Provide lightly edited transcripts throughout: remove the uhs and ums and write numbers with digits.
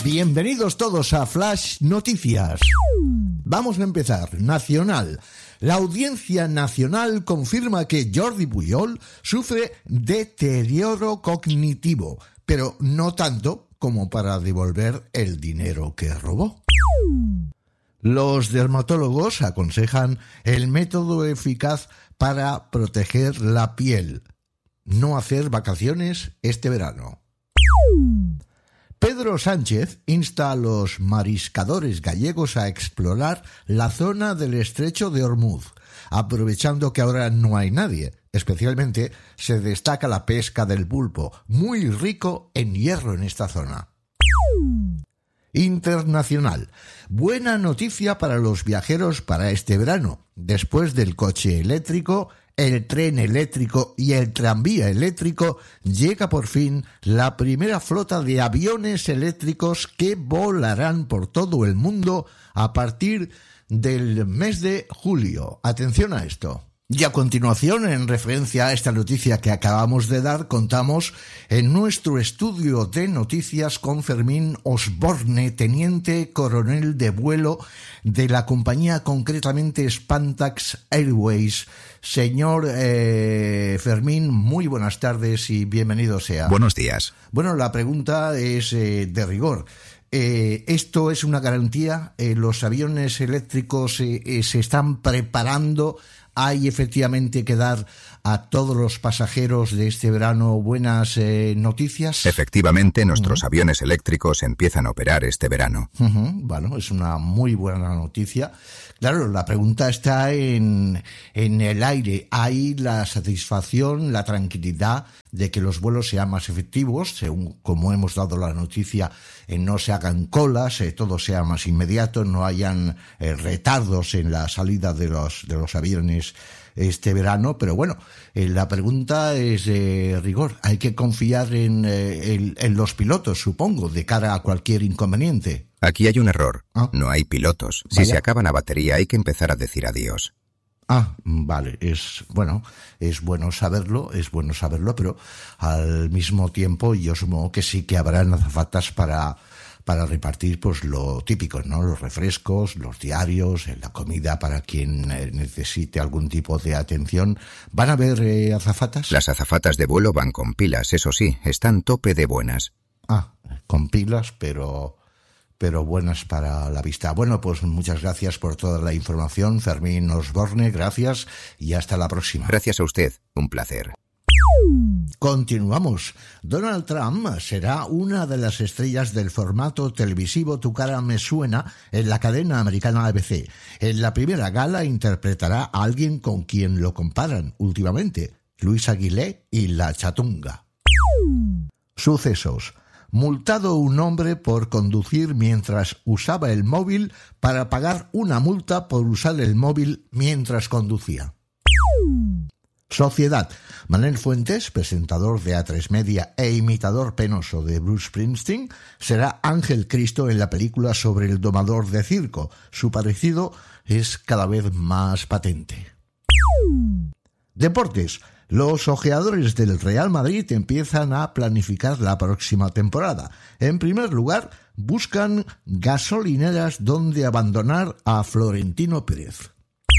Bienvenidos todos a Flash Noticias. Vamos a empezar. Nacional. La Audiencia Nacional confirma que Jordi Puyol sufre deterioro cognitivo, pero no tanto como para devolver el dinero que robó. Los dermatólogos aconsejan el método eficaz para proteger la piel. No hacer vacaciones este verano. Pedro Sánchez insta a los mariscadores gallegos a explorar la zona del estrecho de Ormuz, aprovechando que ahora no hay nadie. Especialmente se destaca la pesca del pulpo, muy rico en hierro en esta zona. Internacional. Buena noticia para los viajeros para este verano. Después del coche eléctrico, el tren eléctrico y el tranvía eléctrico, llega por fin la primera flota de aviones eléctricos que volarán por todo el mundo a partir del mes de julio. Atención a esto. Y a continuación, en referencia a esta noticia que acabamos de dar, contamos en nuestro estudio de noticias con Fermín Osborne, teniente coronel de vuelo de la compañía, concretamente Spantax Airways. Señor Fermín, muy buenas tardes y bienvenido sea. Buenos días. Bueno, la pregunta es de rigor. ¿Esto es una garantía? ¿Los aviones eléctricos se están preparando? ¿Hay efectivamente que dar a todos los pasajeros de este verano buenas noticias? Efectivamente, nuestros aviones eléctricos empiezan a operar este verano. Bueno, es una muy buena noticia. Claro, la pregunta está en el aire. ¿Hay la satisfacción, la tranquilidad de que los vuelos sean más efectivos, según como hemos dado la noticia, no se hagan colas, todo sea más inmediato, no hayan retardos en la salida de los aviones este verano? Pero bueno, la pregunta es de rigor. Hay que confiar en los pilotos, supongo, de cara a cualquier inconveniente. Aquí hay un error. No hay pilotos. Vaya. Si se acaba la batería hay que empezar a decir adiós. Vale, es bueno saberlo, pero al mismo tiempo yo supongo que sí que habrán azafatas para repartir pues lo típico, ¿no? Los refrescos, los diarios, la comida para quien necesite algún tipo de atención. ¿Van a haber azafatas? Las azafatas de vuelo van con pilas, eso sí, están tope de buenas. Con pilas, pero buenas para la vista. Bueno, pues muchas gracias por toda la información, Fermín Osborne, gracias y hasta la próxima. Gracias a usted, un placer. Continuamos. Donald Trump será una de las estrellas del formato televisivo Tu cara me suena en la cadena americana ABC. En la primera gala interpretará a alguien con quien lo comparan últimamente, Luis Aguilé y La Chatunga. Sucesos. Multado un hombre por conducir mientras usaba el móvil para pagar una multa por usar el móvil mientras conducía. Sociedad. Manel Fuentes, presentador de A3 Media e imitador penoso de Bruce Springsteen, será Ángel Cristo en la película sobre el domador de circo. Su parecido es cada vez más patente. Deportes. Los ojeadores del Real Madrid empiezan a planificar la próxima temporada. En primer lugar, buscan gasolineras donde abandonar a Florentino Pérez.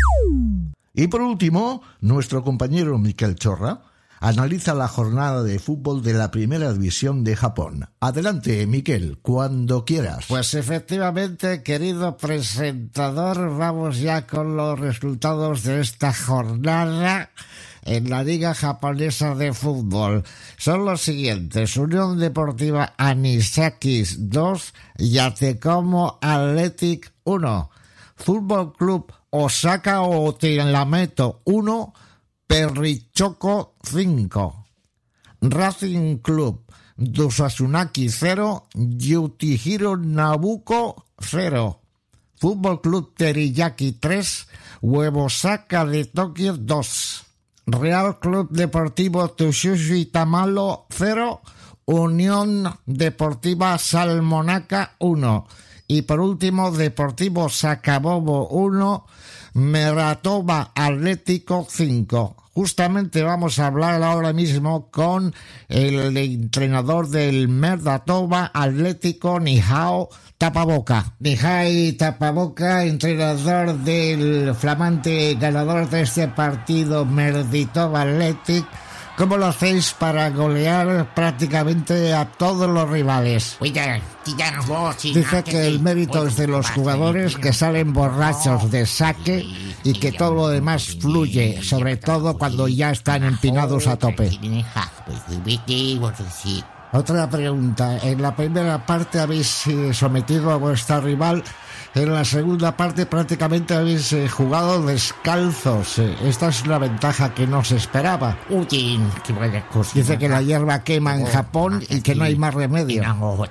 Y por último, nuestro compañero Miquel Chorra analiza la jornada de fútbol de la Primera División de Japón. Adelante, Miquel, cuando quieras. Pues efectivamente, querido presentador, vamos ya con los resultados de esta jornada en la Liga Japonesa de Fútbol. Son los siguientes: Unión Deportiva Anisakis 2, Yatekomo Athletic 1, Fútbol Club Osaka Otelameto 1, Perrichoco 5, Racing Club Dusasunaki 0, Yutihiro Nabuko 0, Fútbol Club Teriyaki 3, Huevosaka de Tokio 2, Real Club Deportivo Tsushushi Tamalo 0, Unión Deportiva Salmonaca 1. Y por último, Deportivo Sacabobo 1, Meratova Atlético 5. Justamente vamos a hablar ahora mismo con el entrenador del Meratova Atlético, Nihao Tapaboca. Nihai Tapaboca, entrenador del flamante ganador de este partido, Meratova Athletic. ¿Cómo lo hacéis para golear prácticamente a todos los rivales? Dice que el mérito es de los jugadores, que salen borrachos de saque y que todo lo demás fluye, sobre todo cuando ya están empinados a tope. Otra pregunta. En la primera parte habéis sometido a vuestra rival. En la segunda parte prácticamente habéis jugado descalzos. Esta es una ventaja que no se esperaba. Dice que la hierba quema en Japón y que no hay más remedio.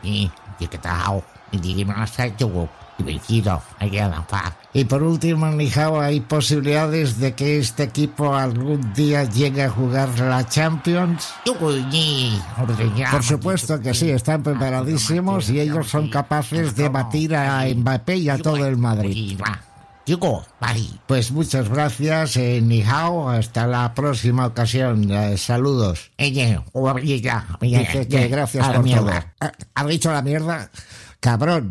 Y por último, Nihao, ¿hay posibilidades de que este equipo algún día llegue a jugar la Champions? Por supuesto que sí, están preparadísimos y ellos son capaces de batir a Mbappé y a todo el Madrid. Pues muchas gracias, Nihao. Hasta la próxima ocasión. Saludos. Dice que gracias por todo. ¿Has dicho la mierda? Cabrón.